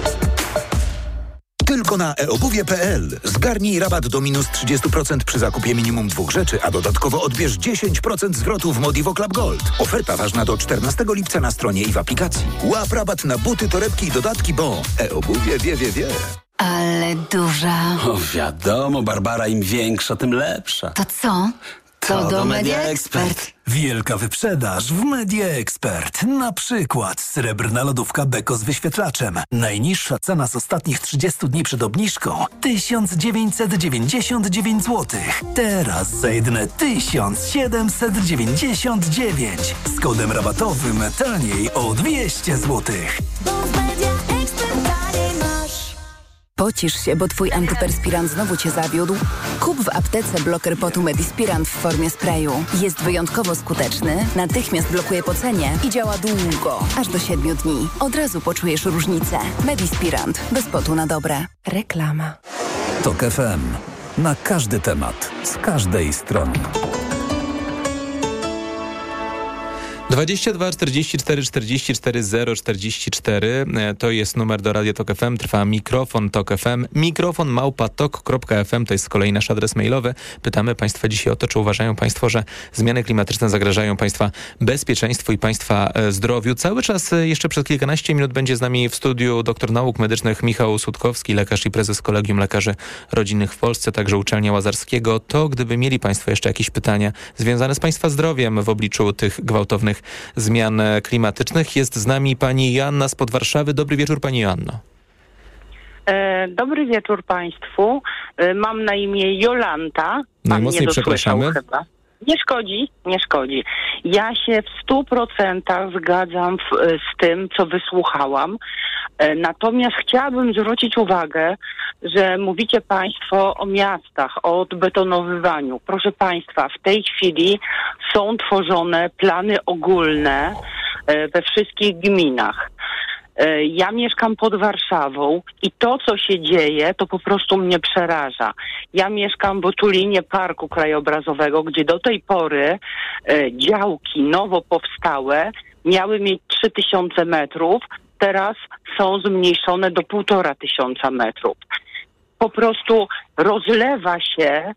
Tylko na eobuwie.pl. Zgarnij rabat do minus 30% przy zakupie minimum 2 rzeczy, a dodatkowo odbierz 10% zwrotu w Modivo Club Gold. Oferta ważna do 14 lipca na stronie i w aplikacji. Łap rabat na buty, torebki i dodatki, bo eobuwie wie. Ale duża. O, wiadomo, Barbara, im większa, tym lepsza. To co? To do Media Expert. Wielka wyprzedaż w Media Expert. Na przykład srebrna lodówka Beko z wyświetlaczem. Najniższa cena z ostatnich 30 dni przed obniżką 1999 zł. Teraz za jedyne 1799. Z kodem rabatowym taniej o 200 zł. Pocisz się, bo twój antyperspirant znowu cię zawiódł? Kup w aptece bloker potu Medispirant w formie sprayu. Jest wyjątkowo skuteczny, natychmiast blokuje pocenie i działa długo, aż do 7 dni. Od razu poczujesz różnicę. Medispirant. Bez potu na dobre. Reklama. TOK FM. Na każdy temat. Z każdej strony. 22 44 44 044 to jest numer do Radia TOK FM. Trwa mikrofon TOK FM. Mikrofon @tok.fm to jest z kolei nasz adres mailowy. Pytamy państwa dzisiaj o to, czy uważają państwo, że zmiany klimatyczne zagrażają państwa bezpieczeństwu i państwa zdrowiu. Cały czas jeszcze przez kilkanaście minut będzie z nami w studiu doktor nauk medycznych Michał Sutkowski, lekarz i prezes Kolegium Lekarzy Rodzinnych w Polsce, także Uczelnia Łazarskiego. To gdyby mieli państwo jeszcze jakieś pytania związane z państwa zdrowiem w obliczu tych gwałtownych zmian klimatycznych. Jest z nami pani Joanna spod Warszawy. Dobry wieczór, pani Joanno. Dobry wieczór państwu. Mam na imię Jolanta. Najmocniej przepraszamy. Chyba. Nie szkodzi. Ja się w 100% zgadzam z tym, co wysłuchałam. Natomiast chciałabym zwrócić uwagę, że mówicie państwo o miastach, o odbetonowywaniu. Proszę państwa, w tej chwili są tworzone plany ogólne we wszystkich gminach. Ja mieszkam pod Warszawą i to, co się dzieje, to po prostu mnie przeraża. Ja mieszkam w otulinie Parku Krajobrazowego, gdzie do tej pory działki nowo powstałe miały mieć 3000 metrów, teraz są zmniejszone do 1500 metrów. Po prostu rozlewa się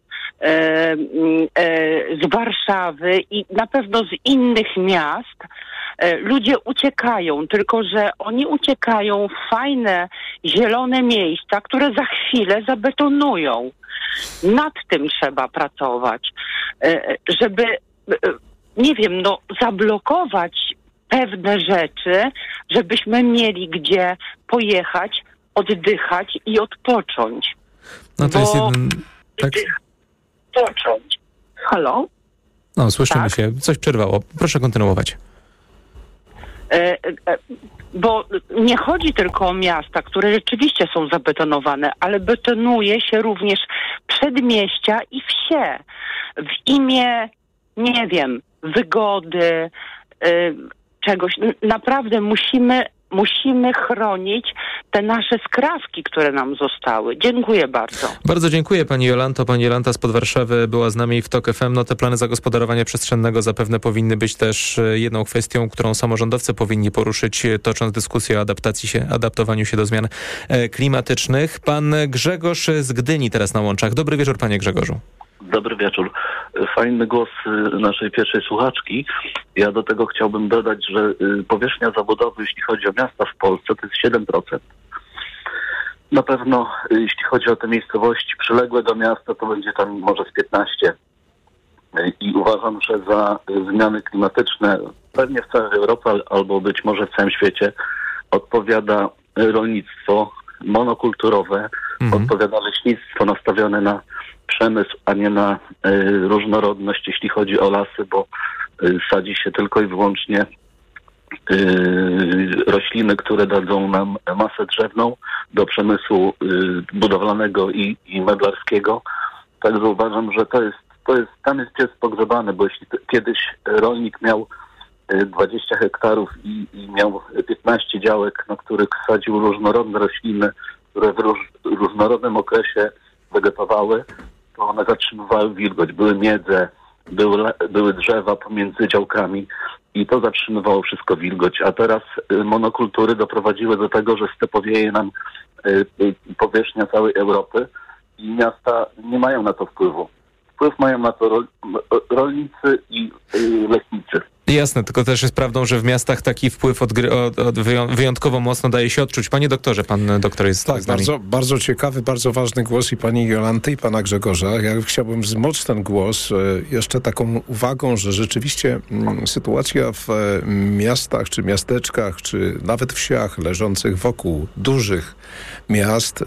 z Warszawy i na pewno z innych miast ludzie uciekają, tylko że oni uciekają w fajne, zielone miejsca, które za chwilę zabetonują. Nad tym trzeba pracować, żeby, nie wiem, zablokować pewne rzeczy, żebyśmy mieli gdzie pojechać, oddychać i odpocząć. No to jest jeden... Tak? Odpocząć. Halo? No, słyszymy się. Coś przerwało. Proszę kontynuować. Bo nie chodzi tylko o miasta, które rzeczywiście są zabetonowane, ale betonuje się również przedmieścia i wsie. W imię, nie wiem, wygody, czegoś. Naprawdę musimy chronić te nasze skrawki, które nam zostały. Dziękuję bardzo. Bardzo dziękuję pani Jolanto. Pani Jolanta spod Warszawy była z nami w TOK FM. No te plany zagospodarowania przestrzennego zapewne powinny być też jedną kwestią, którą samorządowcy powinni poruszyć, tocząc dyskusję o adaptowaniu się do zmian klimatycznych. Pan Grzegorz z Gdyni teraz na łączach. Dobry wieczór, panie Grzegorzu. Dobry wieczór. Fajny głos naszej pierwszej słuchaczki. Ja do tego chciałbym dodać, że powierzchnia zabudowy, jeśli chodzi o miasta w Polsce, to jest 7%. Na pewno, jeśli chodzi o te miejscowości przyległe do miasta, to będzie tam może z 15%. I uważam, że za zmiany klimatyczne, pewnie w całej Europie, albo być może w całym świecie, odpowiada rolnictwo monokulturowe, odpowiada leśnictwo nastawione na przemysł, a nie na różnorodność, jeśli chodzi o lasy, bo sadzi się tylko i wyłącznie rośliny, które dadzą nam masę drzewną do przemysłu budowlanego i meblarskiego. Także uważam, że tam jest pies pogrzebany, bo jeśli kiedyś rolnik miał 20 hektarów i miał 15 działek, na których sadził różnorodne rośliny, które w różnorodnym okresie wegetowały, to one zatrzymywały wilgoć. Były miedze, były drzewa pomiędzy działkami i to zatrzymywało wszystko wilgoć. A teraz monokultury doprowadziły do tego, że stepowieje nam powierzchnia całej Europy i miasta nie mają na to wpływu. Wpływ mają na to rolnicy i leśnicy. Jasne, tylko też jest prawdą, że w miastach taki wpływ wyjątkowo mocno daje się odczuć. Panie doktorze, pan doktor jest tak, z nami. bardzo ciekawy, bardzo ważny głos i pani Jolanty, i pana Grzegorza. Ja chciałbym wzmocnić ten głos jeszcze taką uwagą, że rzeczywiście sytuacja w miastach, czy miasteczkach, czy nawet wsiach leżących wokół dużych miast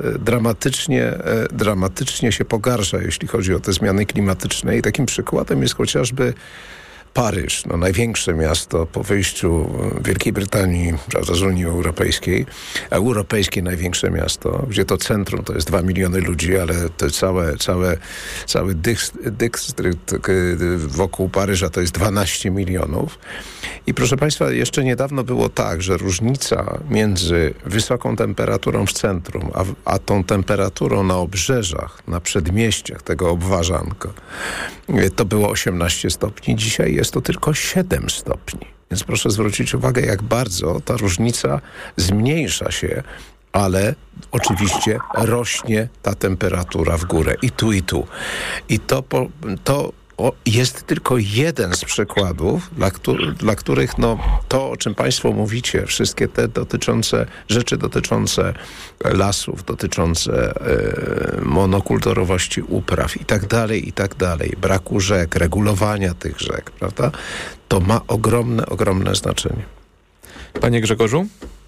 dramatycznie się pogarsza, jeśli chodzi o te zmiany klimatyczne. I takim przykładem jest chociażby Paryż, największe miasto po wyjściu Wielkiej Brytanii, prawda, z Unii Europejskiej, europejskie największe miasto, gdzie to centrum to jest 2 miliony ludzi, ale to cały dystrykt wokół Paryża to jest 12 milionów. I proszę Państwa, jeszcze niedawno było tak, że różnica między wysoką temperaturą w centrum, a tą temperaturą na obrzeżach, na przedmieściach tego obwarzanka, to było 18 stopni. Dzisiaj jest to tylko 7 stopni. Więc proszę zwrócić uwagę, jak bardzo ta różnica zmniejsza się, ale oczywiście rośnie ta temperatura w górę i tu, i tu. I to jest tylko jeden z przykładów, dla których to, o czym Państwo mówicie, wszystkie te rzeczy dotyczące lasów, dotyczące monokulturowości upraw i tak dalej, braku rzek, regulowania tych rzek, prawda? To ma ogromne znaczenie. Panie Grzegorzu?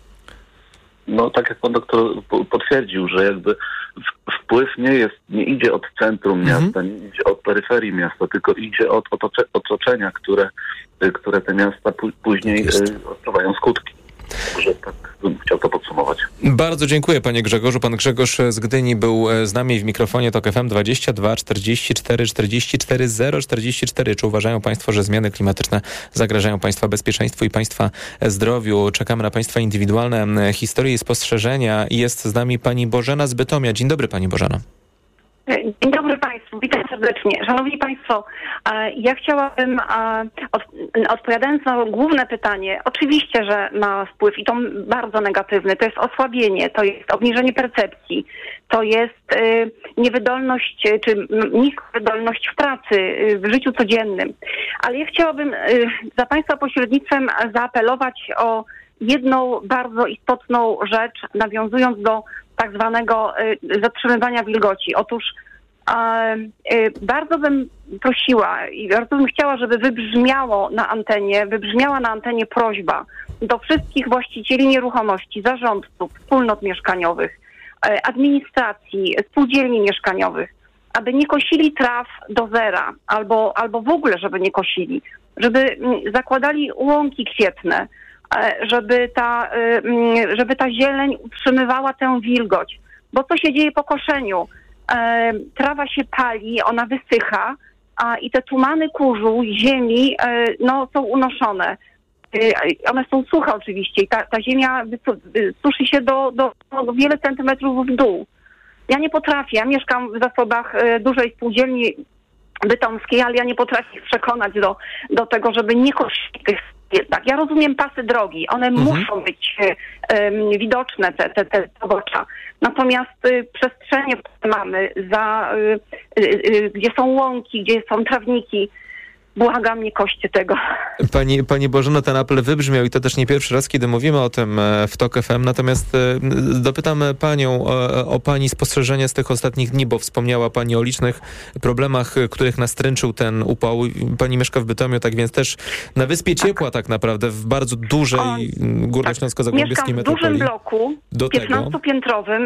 No tak jak pan doktor potwierdził, że jakby wpływ nie idzie od centrum miasta, nie idzie od peryferii miasta, tylko idzie od otoczenia, które te miasta później odczuwają skutki. Także tak bym chciał to podsumować. Bardzo dziękuję, panie Grzegorzu. Pan Grzegorz z Gdyni był z nami w mikrofonie TOK FM 22 44 44 044. Czy uważają państwo, że zmiany klimatyczne zagrażają państwa bezpieczeństwu i państwa zdrowiu? Czekamy na państwa indywidualne historie i spostrzeżenia. Jest z nami pani Bożena z Bytomia. Dzień dobry, pani Bożena. Dzień dobry Państwu, witam serdecznie. Szanowni Państwo, ja chciałabym, odpowiadając na główne pytanie, oczywiście, że ma wpływ i to bardzo negatywny, to jest osłabienie, to jest obniżenie percepcji, to jest niewydolność czy niska wydolność w pracy, w życiu codziennym. Ale ja chciałabym za Państwa pośrednictwem zaapelować o jedną bardzo istotną rzecz, nawiązując do tak zwanego zatrzymywania wilgoci. Otóż bardzo bym prosiła i bardzo bym chciała, żeby wybrzmiała na antenie prośba do wszystkich właścicieli nieruchomości, zarządców, wspólnot mieszkaniowych, administracji, spółdzielni mieszkaniowych, aby nie kosili traw do zera albo w ogóle, żeby nie kosili, żeby zakładali łąki kwietne, żeby ta zieleń utrzymywała tę wilgoć. Bo co się dzieje po koszeniu? Trawa się pali, ona wysycha, i te tumany kurzu, ziemi, są unoszone. One są suche oczywiście i ta ziemia suszy się do wiele centymetrów w dół. Ja nie potrafię, ja mieszkam w zasobach dużej spółdzielni bytomskiej, ale ja nie potrafię ich przekonać do tego, żeby nie kosić tych jednak. Ja rozumiem pasy drogi, one muszą być widoczne, te pobocza. Natomiast przestrzenie, które mamy, gdzie są łąki, gdzie są trawniki, błagam, nie koście tego. Pani Bożeno, ten apel wybrzmiał i to też nie pierwszy raz, kiedy mówimy o tym w TOK FM. Natomiast dopytam panią o pani spostrzeżenia z tych ostatnich dni, bo wspomniała pani o licznych problemach, których nastręczył ten upał. Pani mieszka w Bytomiu, tak więc też na Wyspie Ciepła tak naprawdę, w bardzo dużej górnośląsko-zagłębiowskiej metropolii. Mieszkam w dużym bloku, 15-piętrowym,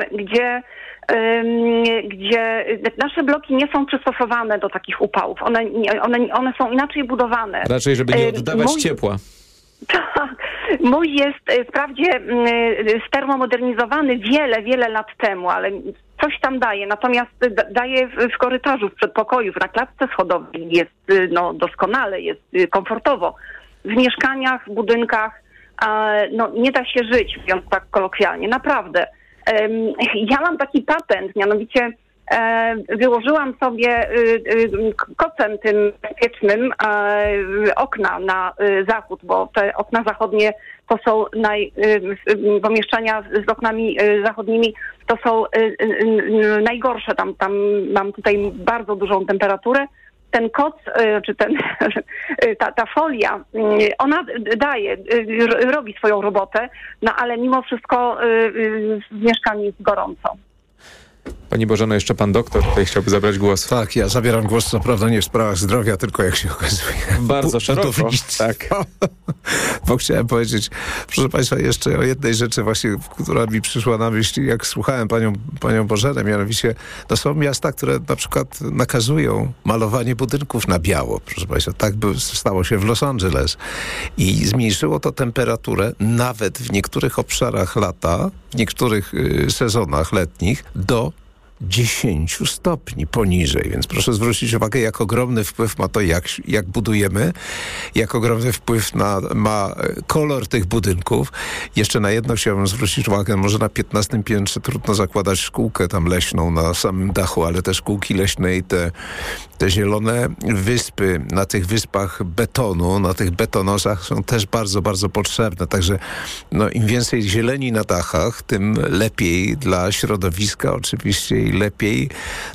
gdzie nasze bloki nie są przystosowane do takich upałów. One są inaczej budowane. Raczej, żeby nie oddawać ciepła. Tak. Mój jest wprawdzie stermomodernizowany wiele lat temu, ale coś tam daje. Natomiast daje w korytarzu, w przedpokoju, na klatce schodowej jest doskonale, jest komfortowo. W mieszkaniach, w budynkach nie da się żyć, mówiąc tak kolokwialnie. Naprawdę. Ja mam taki patent, mianowicie wyłożyłam sobie kocem tym bezpiecznym okna na zachód, bo te okna zachodnie to są pomieszczenia z oknami zachodnimi to są najgorsze. Tam mam tutaj bardzo dużą temperaturę. Ten koc, czy ta folia, ona robi swoją robotę, ale mimo wszystko w mieszkaniu jest gorąco. Pani Bożeno, jeszcze pan doktor tutaj chciałby zabrać głos. Tak, ja zabieram głos co prawda nie w sprawach zdrowia, tylko jak się okazuje. Bardzo szeroko. Tak. Bo chciałem powiedzieć, proszę państwa, jeszcze o jednej rzeczy właśnie, która mi przyszła na myśl, jak słuchałem panią Bożenę, mianowicie to są miasta, które na przykład nakazują malowanie budynków na biało. Proszę państwa, tak stało się w Los Angeles. I zmniejszyło to temperaturę nawet w niektórych obszarach lata, w niektórych sezonach letnich do 10 stopni poniżej, więc proszę zwrócić uwagę, jak ogromny wpływ ma to, jak budujemy, jak ogromny wpływ ma kolor tych budynków. Jeszcze na jedno chciałbym zwrócić uwagę, może na 15 piętrze trudno zakładać szkółkę tam leśną na samym dachu, ale te szkółki leśne i te zielone wyspy na tych wyspach betonu, na tych betonosach są też bardzo, bardzo potrzebne. Także im więcej zieleni na dachach, tym lepiej dla środowiska oczywiście i lepiej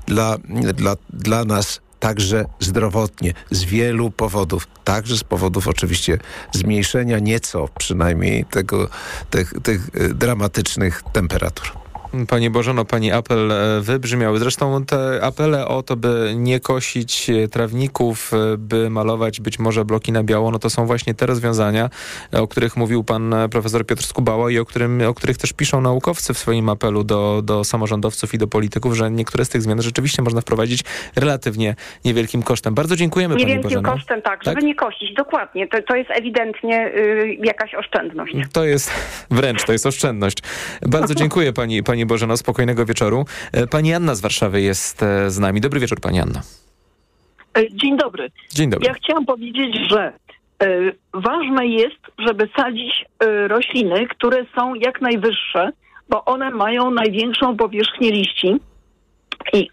dla nas także zdrowotnie, z wielu powodów, także z powodów oczywiście zmniejszenia nieco przynajmniej tych dramatycznych temperatur. Pani Bożeno, pani apel wybrzmiał. Zresztą te apele o to, by nie kosić trawników, by malować być może bloki na biało, to są właśnie te rozwiązania, o których mówił pan profesor Piotr Skubała i o których też piszą naukowcy w swoim apelu do samorządowców i do polityków, że niektóre z tych zmian rzeczywiście można wprowadzić relatywnie niewielkim kosztem. Bardzo dziękujemy pani Bożeno. Niewielkim kosztem, tak, żeby nie kosić. Dokładnie. To jest ewidentnie jakaś oszczędność. To jest oszczędność. Bardzo dziękuję pani Bożeno, spokojnego wieczoru. Pani Anna z Warszawy jest z nami. Dobry wieczór, pani Anna. Dzień dobry. Dzień dobry. Ja chciałam powiedzieć, że ważne jest, żeby sadzić rośliny, które są jak najwyższe, bo one mają największą powierzchnię liści i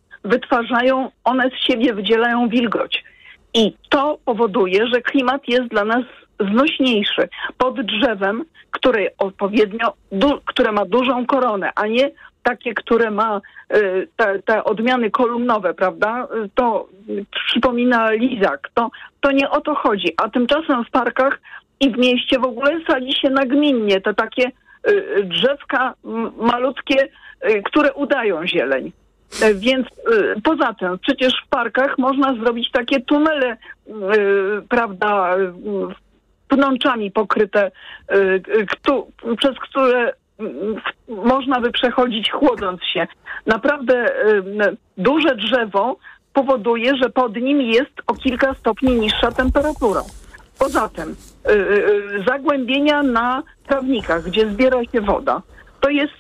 one z siebie wydzielają wilgoć. I to powoduje, że klimat jest dla nas znośniejszy. Pod drzewem, które ma dużą koronę, a nie takie, które ma te odmiany kolumnowe, prawda? To przypomina lizak. To nie o to chodzi. A tymczasem w parkach i w mieście w ogóle sadzi się nagminnie te takie drzewka malutkie, które udają zieleń. Więc poza tym przecież w parkach można zrobić takie tunele, prawda, pnączami pokryte, przez które można by przechodzić chłodząc się. Naprawdę duże drzewo powoduje, że pod nim jest o kilka stopni niższa temperatura. Poza tym zagłębienia na trawnikach, gdzie zbiera się woda, to jest